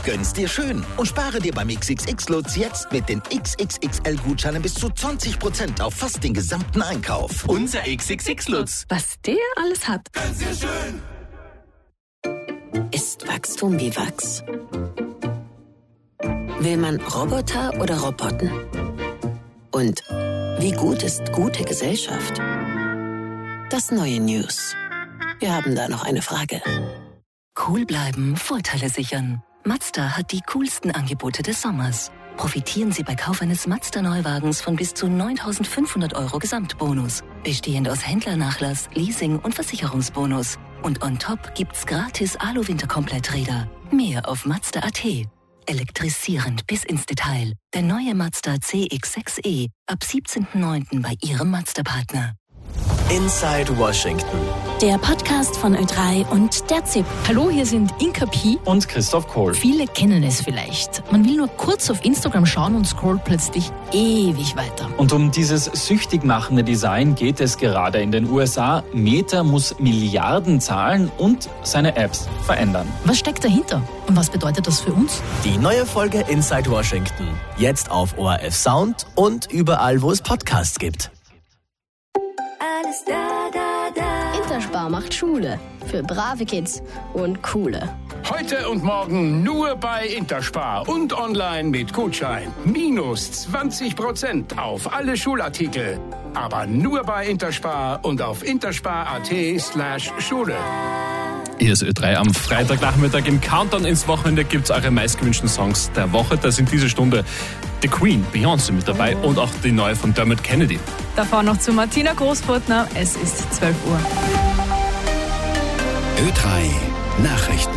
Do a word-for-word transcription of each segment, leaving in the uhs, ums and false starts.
Gönn's dir schön und spare dir beim X X X-Lutz jetzt mit den X X X L-Gutscheinen bis zu zwanzig Prozent auf fast den gesamten Einkauf. Unser X X X-Lutz. Was der alles hat. Gönn's dir schön. Ist Wachstum wie Wachs? Will man Roboter oder Roboten? Und wie gut ist gute Gesellschaft? Das neue News. Wir haben da noch eine Frage. Cool bleiben, Vorteile sichern. Mazda hat die coolsten Angebote des Sommers. Profitieren Sie bei Kauf eines Mazda-Neuwagens von bis zu neuntausendfünfhundert Euro Gesamtbonus. Bestehend aus Händlernachlass, Leasing und Versicherungsbonus. Und on top gibt's gratis Alu-Winterkompletträder. Mehr auf Mazda Punkt a t. Elektrisierend bis ins Detail. Der neue Mazda C X sechs e ab siebzehnten neunten bei Ihrem Mazda-Partner. Inside Washington. Der Podcast von Ö drei und der Z I P. Hallo, hier sind Inka Pi und Christoph Kohl. Viele kennen es vielleicht. Man will nur kurz auf Instagram schauen und scrollt plötzlich ewig weiter. Und um dieses süchtig machende Design geht es gerade in den U S A. Meta muss Milliarden zahlen und seine Apps verändern. Was steckt dahinter? Und was bedeutet das für uns? Die neue Folge Inside Washington. Jetzt auf O R F Sound und überall, wo es Podcasts gibt. Alles da, da, da. Interspar macht Schule für brave Kids und coole. Heute und morgen nur bei Interspar und online mit Gutschein. Minus zwanzig Prozent auf alle Schulartikel. Aber nur bei Interspar und auf interspar.at slash Schule. Hier ist Ö drei am Freitagnachmittag. Im Countdown ins Wochenende gibt es eure meistgewünschten Songs der Woche. Da sind diese Stunde The Queen, Beyoncé mit dabei und auch die neue von Dermot Kennedy. Davor noch zu Martina Großbrotner. Es ist zwölf Uhr. Ö drei Nachrichten.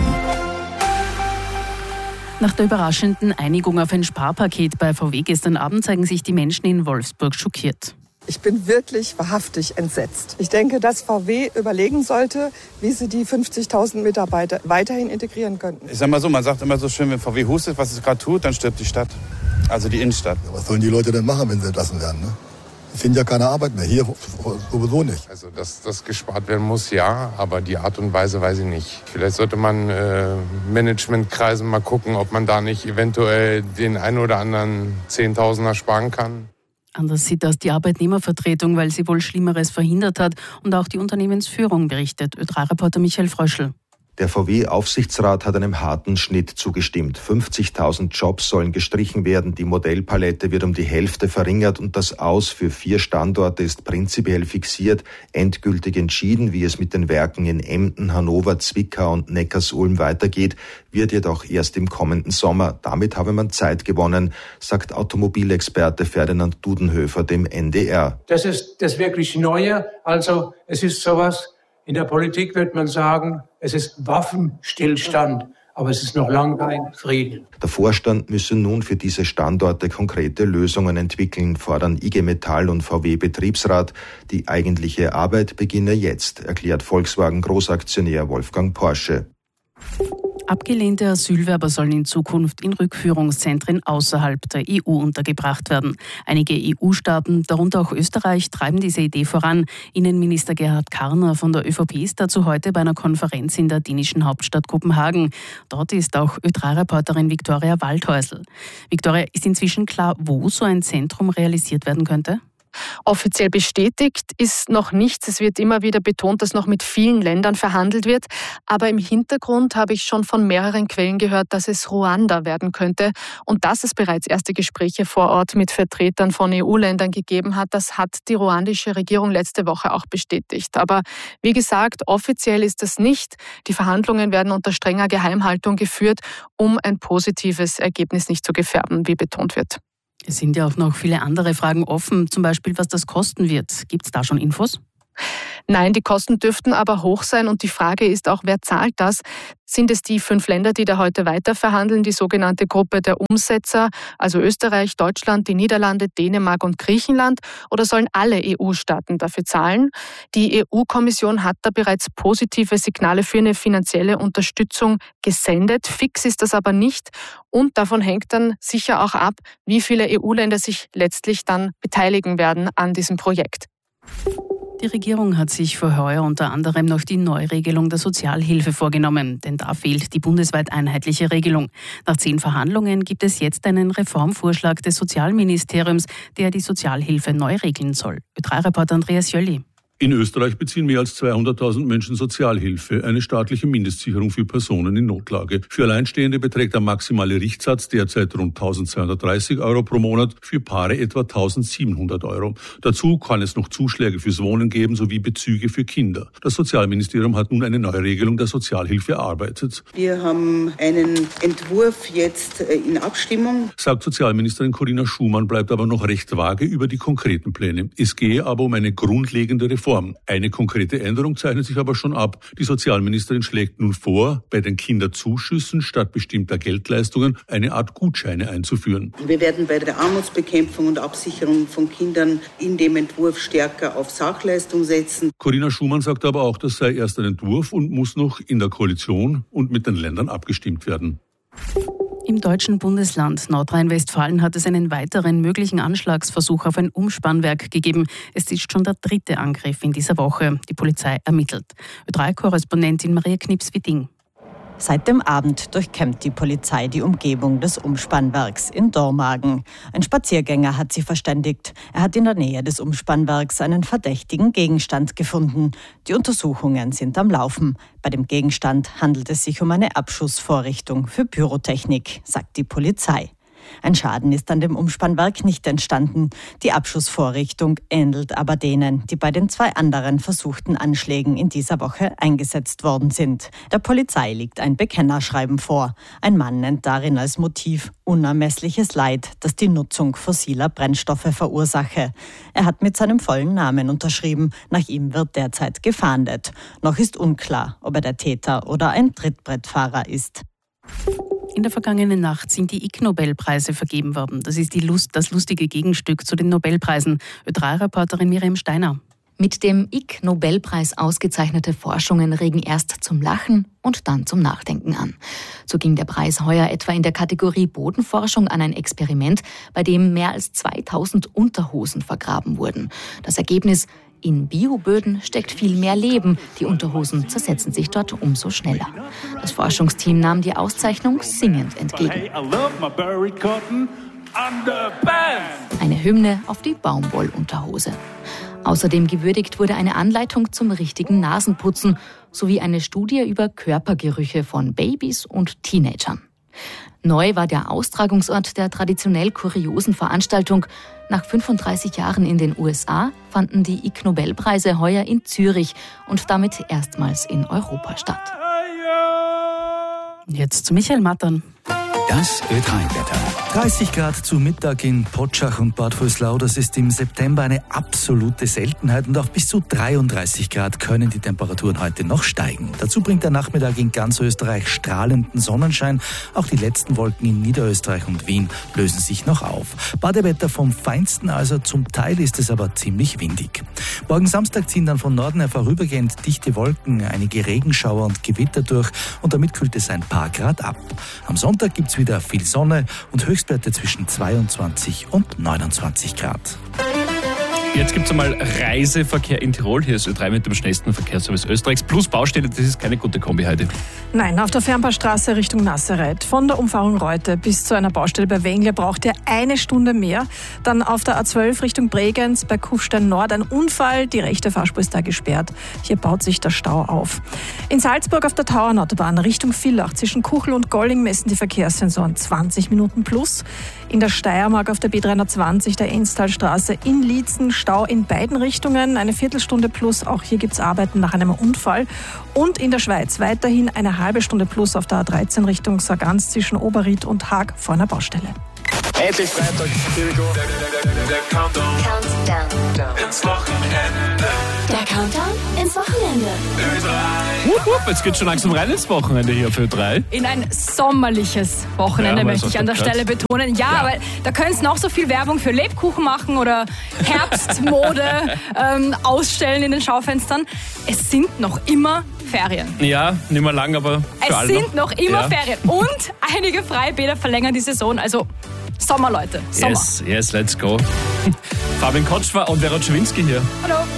Nach der überraschenden Einigung auf ein Sparpaket bei V W gestern Abend zeigen sich die Menschen in Wolfsburg schockiert. Ich bin wirklich wahrhaftig entsetzt. Ich denke, dass V W überlegen sollte, wie sie die fünfzigtausend Mitarbeiter weiterhin integrieren könnten. Ich sag mal so, man sagt immer so schön, wenn V W hustet, was es gerade tut, dann stirbt die Stadt. Also die Innenstadt. Ja, was sollen die Leute denn machen, wenn sie entlassen werden? Ne? Die finden ja keine Arbeit mehr. Hier sowieso nicht. Also, dass das gespart werden muss, ja. Aber die Art und Weise weiß ich nicht. Vielleicht sollte man äh, Managementkreisen mal gucken, ob man da nicht eventuell den einen oder anderen Zehntausender sparen kann. Anders sieht das die Arbeitnehmervertretung, weil sie wohl Schlimmeres verhindert hat. Und auch die Unternehmensführung, berichtet Ö drei Reporter Michael Fröschl. Der V W-Aufsichtsrat hat einem harten Schnitt zugestimmt. fünfzigtausend Jobs sollen gestrichen werden, die Modellpalette wird um die Hälfte verringert und das Aus für vier Standorte ist prinzipiell fixiert. Endgültig entschieden, wie es mit den Werken in Emden, Hannover, Zwickau und Neckarsulm weitergeht, wird jedoch erst im kommenden Sommer. Damit habe man Zeit gewonnen, sagt Automobilexperte Ferdinand Dudenhöfer dem N D R. Das ist das wirklich Neue. Also es ist sowas, in der Politik wird man sagen, es ist Waffenstillstand, aber es ist noch lange kein Frieden. Der Vorstand müsse nun für diese Standorte konkrete Lösungen entwickeln, fordern I G Metall und V W-Betriebsrat. Die eigentliche Arbeit beginne jetzt, erklärt Volkswagen-Großaktionär Wolfgang Porsche. Abgelehnte Asylwerber sollen in Zukunft in Rückführungszentren außerhalb der E U untergebracht werden. Einige E U-Staaten, darunter auch Österreich, treiben diese Idee voran. Innenminister Gerhard Karner von der ÖVP ist dazu heute bei einer Konferenz in der dänischen Hauptstadt Kopenhagen. Dort ist auch Ö drei Reporterin Viktoria Waldhäusl. Viktoria, ist inzwischen klar, wo so ein Zentrum realisiert werden könnte? Offiziell bestätigt ist noch nichts. Es wird immer wieder betont, dass noch mit vielen Ländern verhandelt wird. Aber im Hintergrund habe ich schon von mehreren Quellen gehört, dass es Ruanda werden könnte. Und dass es bereits erste Gespräche vor Ort mit Vertretern von E U-Ländern gegeben hat, das hat die ruandische Regierung letzte Woche auch bestätigt. Aber wie gesagt, offiziell ist das nicht. Die Verhandlungen werden unter strenger Geheimhaltung geführt, um ein positives Ergebnis nicht zu gefährden, wie betont wird. Es sind ja auch noch viele andere Fragen offen, zum Beispiel, was das kosten wird. Gibt es da schon Infos? Nein, die Kosten dürften aber hoch sein und die Frage ist auch, wer zahlt das? Sind es die fünf Länder, die da heute weiterverhandeln, die sogenannte Gruppe der Umsetzer, also Österreich, Deutschland, die Niederlande, Dänemark und Griechenland, oder sollen alle E U-Staaten dafür zahlen? Die E U-Kommission hat da bereits positive Signale für eine finanzielle Unterstützung gesendet. Fix ist das aber nicht und davon hängt dann sicher auch ab, wie viele E U-Länder sich letztlich dann beteiligen werden an diesem Projekt. Die Regierung hat sich für heuer unter anderem noch die Neuregelung der Sozialhilfe vorgenommen, denn da fehlt die bundesweit einheitliche Regelung. Nach zehn Verhandlungen gibt es jetzt einen Reformvorschlag des Sozialministeriums, der die Sozialhilfe neu regeln soll. Ö drei Reporter Andreas Jölli. In Österreich beziehen mehr als zweihunderttausend Menschen Sozialhilfe, eine staatliche Mindestsicherung für Personen in Notlage. Für Alleinstehende beträgt der maximale Richtsatz derzeit rund eintausendzweihundertdreißig Euro pro Monat, für Paare etwa eintausendsiebenhundert Euro. Dazu kann es noch Zuschläge fürs Wohnen geben sowie Bezüge für Kinder. Das Sozialministerium hat nun eine Neuregelung der Sozialhilfe erarbeitet. Wir haben einen Entwurf jetzt in Abstimmung. Sagt Sozialministerin Corinna Schumann, bleibt aber noch recht vage über die konkreten Pläne. Es gehe aber um eine grundlegende Reform. Eine konkrete Änderung zeichnet sich aber schon ab. Die Sozialministerin schlägt nun vor, bei den Kinderzuschüssen statt bestimmter Geldleistungen eine Art Gutscheine einzuführen. Wir werden bei der Armutsbekämpfung und Absicherung von Kindern in dem Entwurf stärker auf Sachleistung setzen. Corinna Schumann sagt aber auch, das sei erst ein Entwurf und muss noch in der Koalition und mit den Ländern abgestimmt werden. Im deutschen Bundesland Nordrhein-Westfalen hat es einen weiteren möglichen Anschlagsversuch auf ein Umspannwerk gegeben. Es ist schon der dritte Angriff in dieser Woche. Die Polizei ermittelt. Ö drei Korrespondentin Maria Knips-Witting. Seit dem Abend durchkämmt die Polizei die Umgebung des Umspannwerks in Dormagen. Ein Spaziergänger hat sie verständigt. Er hat in der Nähe des Umspannwerks einen verdächtigen Gegenstand gefunden. Die Untersuchungen sind am Laufen. Bei dem Gegenstand handelt es sich um eine Abschussvorrichtung für Pyrotechnik, sagt die Polizei. Ein Schaden ist an dem Umspannwerk nicht entstanden. Die Abschussvorrichtung ähnelt aber denen, die bei den zwei anderen versuchten Anschlägen in dieser Woche eingesetzt worden sind. Der Polizei liegt ein Bekennerschreiben vor. Ein Mann nennt darin als Motiv unermessliches Leid, das die Nutzung fossiler Brennstoffe verursache. Er hat mit seinem vollen Namen unterschrieben. Nach ihm wird derzeit gefahndet. Noch ist unklar, ob er der Täter oder ein Trittbrettfahrer ist. In der vergangenen Nacht sind die Ig Nobelpreise vergeben worden. Das ist die Lust, das lustige Gegenstück zu den Nobelpreisen. Ö drei Reporterin Miriam Steiner. Mit dem Ig Nobelpreis ausgezeichnete Forschungen regen erst zum Lachen und dann zum Nachdenken an. So ging der Preis heuer etwa in der Kategorie Bodenforschung an ein Experiment, bei dem mehr als zweitausend Unterhosen vergraben wurden. Das Ergebnis: in Bioböden steckt viel mehr Leben. Die Unterhosen zersetzen sich dort umso schneller. Das Forschungsteam nahm die Auszeichnung singend entgegen. Eine Hymne auf die Baumwollunterhose. Außerdem gewürdigt wurde eine Anleitung zum richtigen Nasenputzen sowie eine Studie über Körpergerüche von Babys und Teenagern. Neu war der Austragungsort der traditionell kuriosen Veranstaltung. Nach fünfunddreißig Jahren in den U S A fanden die Ig Nobelpreise heuer in Zürich und damit erstmals in Europa statt. Jetzt zu Michael Mattern. Das Ö drei Wetter. dreißig Grad zu Mittag in Potschach und Bad Vöslau. Das ist im September eine absolute Seltenheit. Und auch bis zu dreiunddreißig Grad können die Temperaturen heute noch steigen. Dazu bringt der Nachmittag in ganz Österreich strahlenden Sonnenschein. Auch die letzten Wolken in Niederösterreich und Wien lösen sich noch auf. Badewetter vom Feinsten, also zum Teil ist es aber ziemlich windig. Morgen Samstag ziehen dann von Norden her vorübergehend dichte Wolken, einige Regenschauer und Gewitter durch. Und damit kühlt es ein paar Grad ab. Am Sonntag gibt es wieder viel Sonne und Höchstwerte zwischen zweiundzwanzig und neunundzwanzig Grad. Jetzt gibt es einmal Reiseverkehr in Tirol. Hier ist Ö drei mit dem schnellsten Verkehrsservice Österreichs. Plus Baustelle, das ist keine gute Kombi heute. Nein, auf der Fernbahnstraße Richtung Nazareth. Von der Umfahrung Reute bis zu einer Baustelle bei Wengle braucht ihr eine Stunde mehr. Dann auf der A zwölf Richtung Bregenz bei Kufstein Nord ein Unfall. Die rechte Fahrspur ist da gesperrt. Hier baut sich der Stau auf. In Salzburg auf der Tauernautobahn Richtung Villach zwischen Kuchel und Golling messen die Verkehrssensoren zwanzig Minuten plus. In der Steiermark auf der B dreihundertzwanzig der Enstalstraße in Liezen Stau in beiden Richtungen, eine Viertelstunde plus. Auch hier gibt es Arbeiten nach einem Unfall. Und in der Schweiz weiterhin eine halbe Stunde plus auf der A dreizehn Richtung Sargans zwischen Oberried und Haag vor einer Baustelle. Endlich Freitag, here we go. Der, der, der, der Countdown. Countdown ins Wochenende. Der Countdown ins Wochenende. Ö drei. Wupp, wupp, jetzt geht's schon langsam rein ins Wochenende hier für Ö drei. In ein sommerliches Wochenende, ja, möchte ich an der Stelle betonen. Ja, ja, aber da können Sie noch so viel Werbung für Lebkuchen machen oder Herbstmode ähm, ausstellen in den Schaufenstern. Es sind noch immer Ferien. Ja, nicht mehr lang, aber für Es alle sind noch, noch immer ja. Ferien. Und einige Freibäder verlängern die Saison. Also Sommer, Leute. Sommer. Yes, yes, let's go. Fabian Kotschwer und Vera Czewinski hier. Hallo.